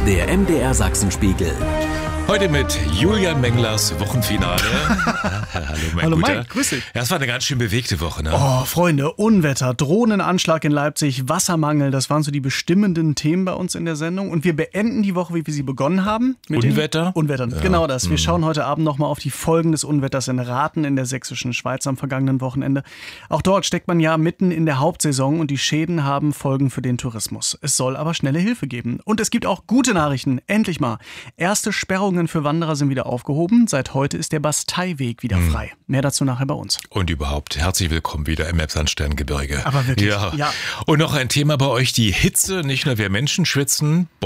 Der MDR Sachsenspiegel. Heute mit Julian Menglers Wochenfinale. Hallo, mein Hallo Guter. Mike, grüß dich. Ja, es war eine ganz schön bewegte Woche, ne? Oh, Freunde, Unwetter, Drohnenanschlag in Leipzig, Wassermangel, das waren so die bestimmenden Themen bei uns in der Sendung. Und wir beenden die Woche, wie wir sie begonnen haben. Mit Unwetter? Unwettern, Ja. genau das. Wir schauen heute Abend nochmal auf die Folgen des Unwetters in Rathen in der sächsischen Schweiz am vergangenen Wochenende. Auch dort steckt man ja mitten in der Hauptsaison und die Schäden haben Folgen für den Tourismus. Es soll aber schnelle Hilfe geben. Und es gibt auch gute Nachrichten, endlich mal. Erste Sperrungen für Wanderer sind wieder aufgehoben. Seit heute ist der Basteiweg wieder frei. Mehr dazu nachher bei uns. Und überhaupt, herzlich willkommen wieder im Elbsandsterngebirge. Aber wirklich, Ja. ja. Und noch ein Thema bei euch, die Hitze. Nicht nur wir Menschen schwitzen.